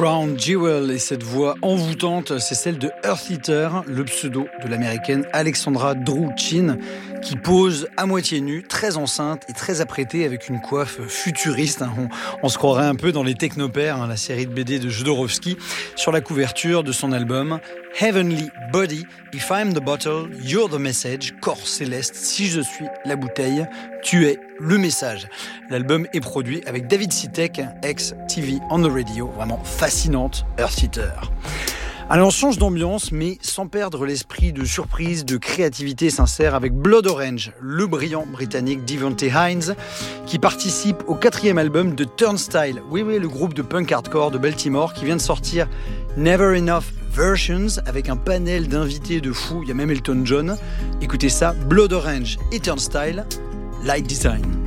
Crown Jewel et cette voix envoûtante, c'est celle de Earth Eater, le pseudo de l'américaine Alexandra Drew Chin, qui pose à moitié nue, très enceinte et très apprêtée avec une coiffe futuriste. On se croirait un peu dans les Technopères, la série de BD de Jodorowsky, sur la couverture de son album Heavenly Body, If I'm the Bottle, You're the Message, corps céleste, si je suis la bouteille, tu es le message. L'album est produit avec David Sitek, ex-TV on the Radio, vraiment fascinante, Earth Eater. Alors on change d'ambiance, mais sans perdre l'esprit de surprise, de créativité sincère avec Blood Orange, le brillant britannique Devonte Hines, qui participe au 4e album de Turnstile. Oui, le groupe de punk hardcore de Baltimore qui vient de sortir Never Enough Versions avec un panel d'invités de fous, il y a même Elton John. Écoutez ça, Blood Orange et Turnstile, Light Design.